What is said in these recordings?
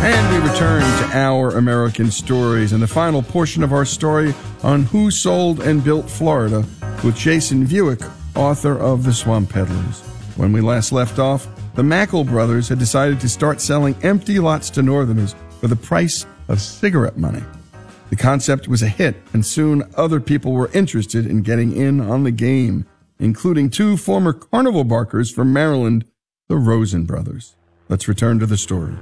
And we return to Our American Stories and the final portion of our story on Who Sold and Built Florida with Jason Vuick, author of The Swamp Peddlers. When we last left off, the Mackle brothers had decided to start selling empty lots to Northerners for the price of cigarette money. The concept was a hit, and soon other people were interested in getting in on the game, including two former carnival barkers from Maryland, the Rosen brothers. Let's return to the story.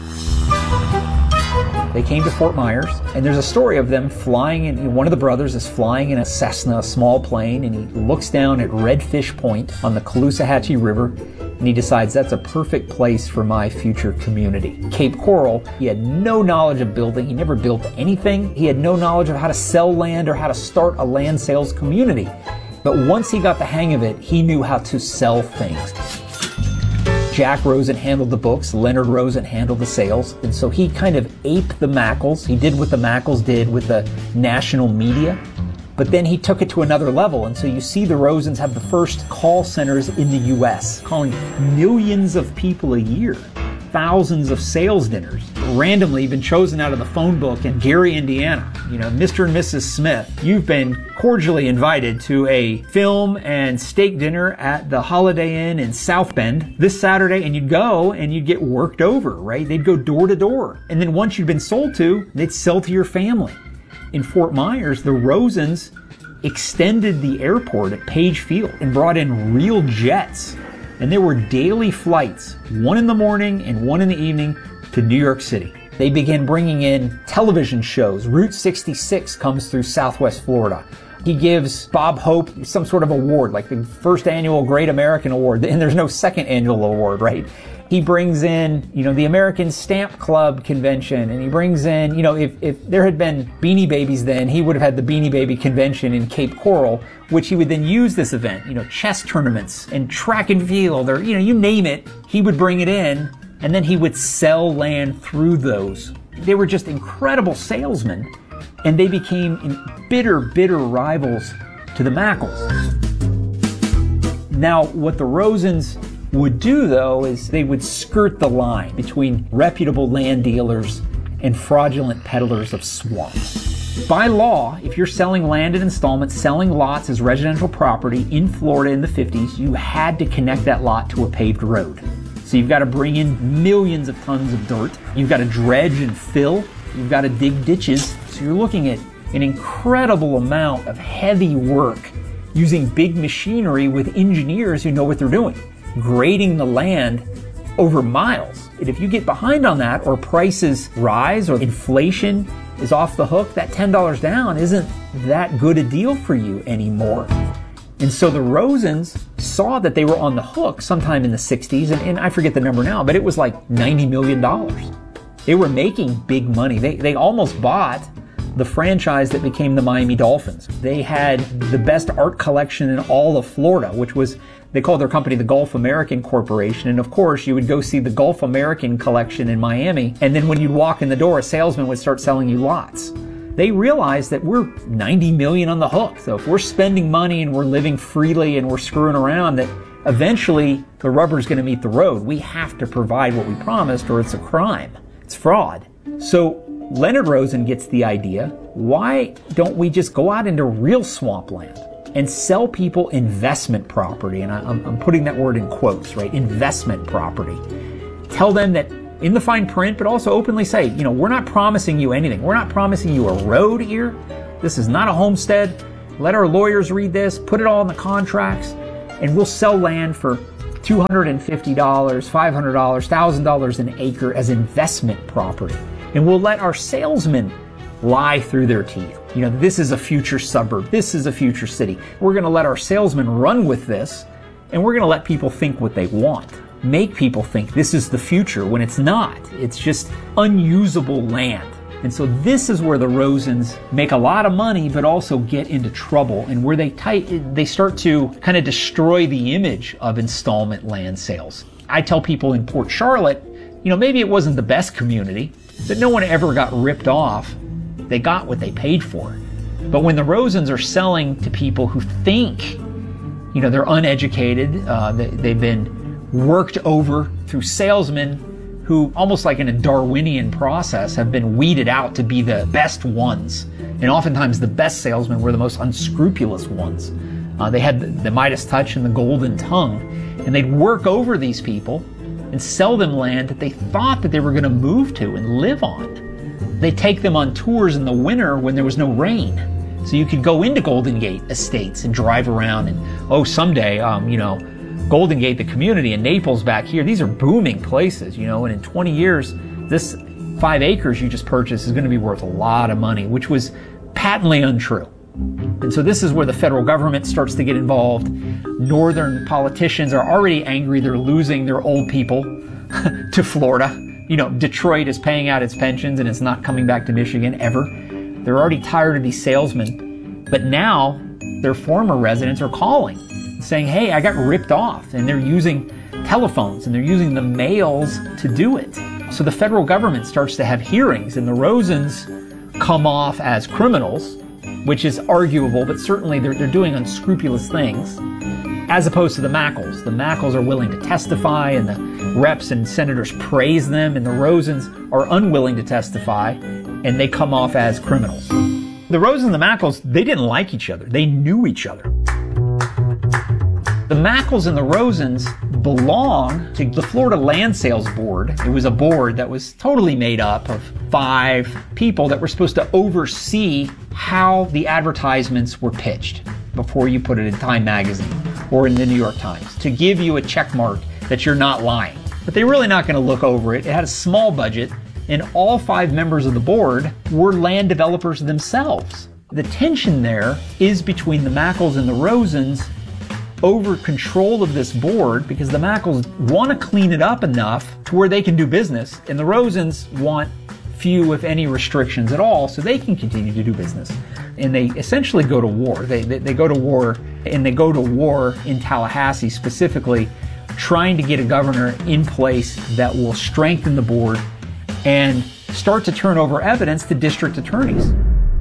They came to Fort Myers, and there's a story of them flying in. One of the brothers is flying in a Cessna, a small plane, and he looks down at Redfish Point on the Caloosahatchee River, and he decides that's a perfect place for my future community. Cape Coral, he had no knowledge of building. He never built anything. He had no knowledge of how to sell land or how to start a land sales community. But once he got the hang of it, he knew how to sell things. Jack Rosen handled the books, Leonard Rosen handled the sales, and so he kind of aped the Mackles. He did what the Mackles did with the national media, but then he took it to another level, and so you see the Rosens have the first call centers in the U.S., calling millions of people a year, thousands of sales dinners, randomly been chosen out of the phone book in Gary, Indiana. You know, Mr. and Mrs. Smith, you've been cordially invited to a film and steak dinner at the Holiday Inn in South Bend this Saturday, and you'd go and you'd get worked over, right? They'd go door to door. And then once you'd been sold to, they'd sell to your family. In Fort Myers, the Rosens extended the airport at Page Field and brought in real jets. And there were daily flights, one in the morning and one in the evening, to New York City. They began bringing in television shows. Route 66 comes through Southwest Florida. He gives Bob Hope some sort of award, like the first annual Great American Award, and there's no second annual award, right? He brings in, the American Stamp Club convention, and he brings in, if there had been Beanie Babies then, he would have had the Beanie Baby convention in Cape Coral, which he would then use this event, chess tournaments and track and field, or, you name it, he would bring it in, and then he would sell land through those. They were just incredible salesmen, and they became bitter rivals to the Mackles. Now, what the Rosens would do, though, is they would skirt the line between reputable land dealers and fraudulent peddlers of swamp. By law, if you're selling land in installments, selling lots as residential property in Florida in the 50s, you had to connect that lot to a paved road. So you've got to bring in millions of tons of dirt. You've got to dredge and fill. You've got to dig ditches. So you're looking at an incredible amount of heavy work using big machinery with engineers who know what they're doing, grading the land over miles. And if you get behind on that, or prices rise, or inflation is off the hook, that $10 down isn't that good a deal for you anymore. And so the Rosens saw that they were on the hook sometime in the 60s, and I forget the number now, but it was like $90 million. They were making big money. They almost bought the franchise that became the Miami Dolphins. They had the best art collection in all of Florida, which was, they called their company the Gulf American Corporation. And of course, you would go see the Gulf American collection in Miami, and then when you'd walk in the door, a salesman would start selling you lots. They realized that we're $90 million on the hook. So if we're spending money and we're living freely and we're screwing around, that eventually the rubber's going to meet the road. We have to provide what we promised, or it's a crime. It's fraud. So Leonard Rosen gets the idea, why don't we just go out into real swampland and sell people investment property? And I'm putting that word in quotes, right? Investment property. Tell them that in the fine print, but also openly say, we're not promising you anything. We're not promising you a road here. This is not a homestead. Let our lawyers read this, put it all in the contracts, and we'll sell land for $250, $500, $1,000 an acre as investment property. And we'll let our salesmen lie through their teeth. This is a future suburb. This is a future city. We're going to let our salesmen run with this, and we're going to let people think what they want. Make people think this is the future when it's not. It's just unusable land. And so this is where the Rosens make a lot of money, but also get into trouble, and where they start to kind of destroy the image of installment land sales. I tell people in Port Charlotte, maybe it wasn't the best community, but no one ever got ripped off. They got what they paid for. But when the Rosens are selling to people who think, they're uneducated, they've been worked over through salesmen who, almost like in a Darwinian process, have been weeded out to be the best ones. And oftentimes the best salesmen were the most unscrupulous ones. They had the Midas touch and the golden tongue, and they'd work over these people and sell them land that they thought that they were going to move to and live on. They'd take them on tours in the winter when there was no rain. So you could go into Golden Gate estates and drive around and, someday, Golden Gate, the community, and Naples back here, these are booming places, and in 20 years, this 5 acres you just purchased is going to be worth a lot of money, which was patently untrue. And so this is where the federal government starts to get involved. Northern politicians are already angry they're losing their old people to Florida. Detroit is paying out its pensions and it's not coming back to Michigan ever. They're already tired of these salesmen. But now their former residents are calling and saying, hey, I got ripped off. And they're using telephones and they're using the mails to do it. So the federal government starts to have hearings, and the Rosens come off as criminals, which is arguable, but certainly they're doing unscrupulous things, as opposed to the Mackles. The Mackles are willing to testify, and the reps and senators praise them, and the Rosens are unwilling to testify, and they come off as criminals. The Rosens and the Mackles, they didn't like each other. They knew each other. The Mackles and the Rosens belong to the Florida Land Sales Board. It was a board that was totally made up of 5 people that were supposed to oversee how the advertisements were pitched before you put it in Time Magazine or in the New York Times, to give you a check mark that you're not lying. But they're really not going to look over it. It had a small budget, and all 5 members of the board were land developers themselves. The tension there is between the Mackles and the Rosens over control of this board, because the Mackles want to clean it up enough to where they can do business, and the Rosens want few, if any, restrictions at all so they can continue to do business. And they essentially go to war. They go to war, and they go to war in Tallahassee specifically, trying to get a governor in place that will strengthen the board and start to turn over evidence to district attorneys.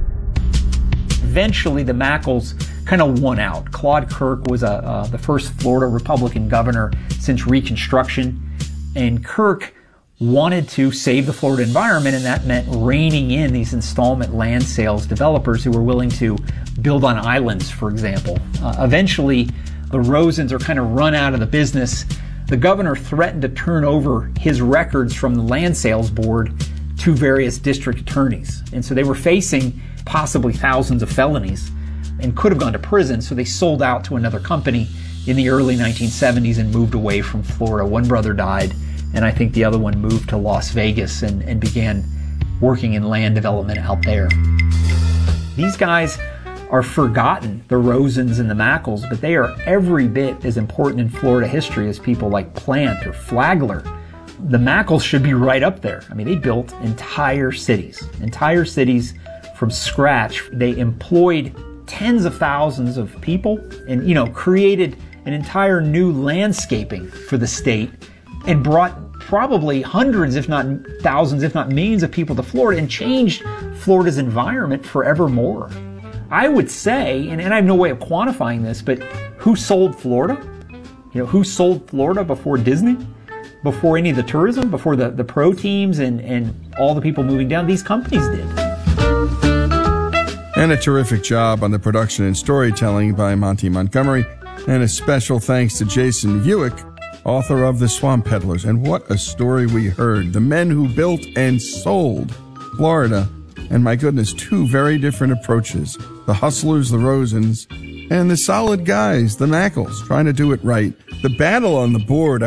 Eventually, the Mackles kind of won out. Claude Kirk was the first Florida Republican governor since Reconstruction, and Kirk wanted to save the Florida environment, and that meant reining in these installment land sales developers who were willing to build on islands, for example. Eventually, the Rosens are kind of run out of the business. The governor threatened to turn over his records from the land sales board to various district attorneys, and so they were facing possibly thousands of felonies and could have gone to prison, so they sold out to another company in the early 1970s and moved away from Florida. One brother died, and I think the other one moved to Las Vegas and began working in land development out there. These guys are forgotten, the Rosens and the Mackles, but they are every bit as important in Florida history as people like Plant or Flagler. The Mackles should be right up there. I mean, they built entire cities from scratch. They employed tens of thousands of people and, created an entire new landscaping for the state and brought probably hundreds, if not thousands, if not millions of people to Florida and changed Florida's environment forevermore. I would say, and I have no way of quantifying this, but who sold Florida? Who sold Florida before Disney? Before any of the tourism? Before the pro teams and all the people moving down? These companies did. And a terrific job on the production and storytelling by Monty Montgomery. And a special thanks to Jason Vuick, author of The Swamp Peddlers. And what a story we heard. The men who built and sold Florida. And my goodness, 2 very different approaches. The hustlers, the Rosens, and the solid guys, the Mackles, trying to do it right. The battle on the board,